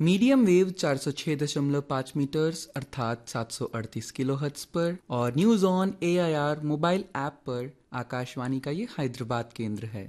Medium wave 406.5 metres अर्थात 738 kilohertz पर और news on AIR mobile app पर आकाशवाणी का ये हैदराबाद केंद्र है।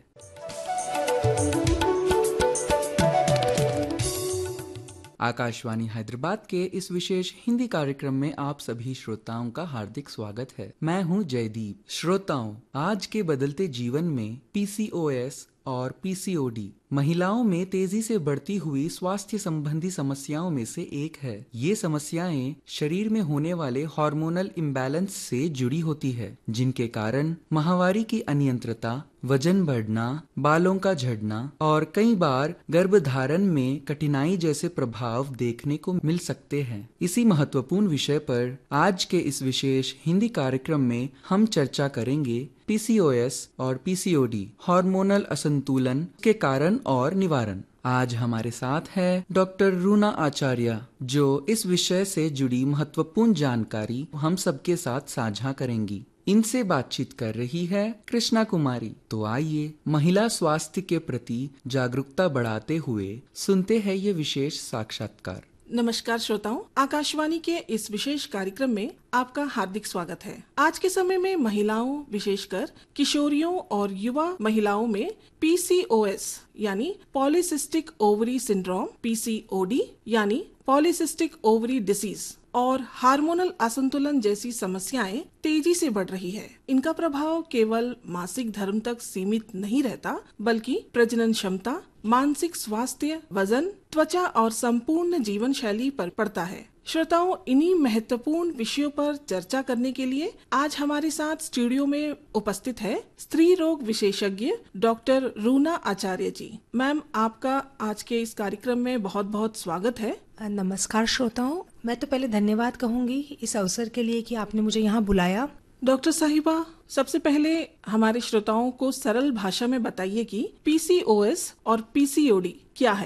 आकाशवाणी हैदराबाद के इस विशेष हिंदी कार्यक्रम में आप सभी श्रोताओं का हार्दिक स्वागत है। मैं हूं जयदीप। श्रोताओं, आज के बदलते जीवन में PCOS और PCOD महिलाओं में तेजी से बढ़ती हुई स्वास्थ्य संबंधी समस्याओं में से एक है। ये समस्याएं शरीर में होने वाले हार्मोनल इम्बैलेंस से जुड़ी होती है, जिनके कारण माहवारी की अनियंत्रितता, वजन बढ़ना, बालों का झड़ना और कई बार गर्भधारण में कठिनाई जैसे प्रभाव देखने को मिल सकते हैं। इसी महत्वपूर्ण विषय पर आज के इस विशेष हिंदी कार्यक्रम में हम चर्चा करेंगे PCOS और PCOD हार्मोनल असंतुलन के कारण और निवारण। आज हमारे साथ है डॉक्टर रूना आचार्य, जो इस विषय से जुड़ी महत्वपूर्ण जानकारी हम सबके साथ साझा करेंगी। इनसे बातचीत कर रही है कृष्णा कुमारी। तो आइए महिला स्वास्थ्य के प्रति जागरूकता बढ़ाते हुए सुनते हैं ये विशेष साक्षात्कार। नमस्कार श्रोताओं, आकाशवाणी के इस विशेष कार्यक्रम में आपका हार्दिक स्वागत है। आज के समय में महिलाओं, विशेषकर किशोरियों और युवा महिलाओं में PCOS यानी पॉलीसिस्टिक ओवरी सिंड्रोम, PCOD यानी पॉलीसिस्टिक ओवरी डिसीज और हार्मोनल असंतुलन जैसी समस्याएं तेजी से बढ़ रही है। इनका प्रभाव केवल मासिक धर्म तक सीमित नहीं रहता, बल्कि प्रजनन क्षमता, मानसिक स्वास्थ्य, वजन, त्वचा और संपूर्ण जीवन शैली पर पड़ता है। श्रोताओं, इन्हीं महत्वपूर्ण विषयों पर चर्चा करने के लिए आज हमारे साथ स्टूडियो में उपस्थित है स्त्री रोग विशेषज्ञ डॉक्टर रूना आचार्य जी। मैम, आपका आज के इस कार्यक्रम में बहुत बहुत स्वागत है। नमस्कार श्रोताओं, मैं तो पहले धन्यवाद कहूंगी इस अवसर के लिए कि आपने मुझे यहाँ बुलाया। डॉक्टर साहिबा, सबसे पहले हमारे श्रोताओं को सरल भाषा में बताइए कि PCOS और PCOD क्या है।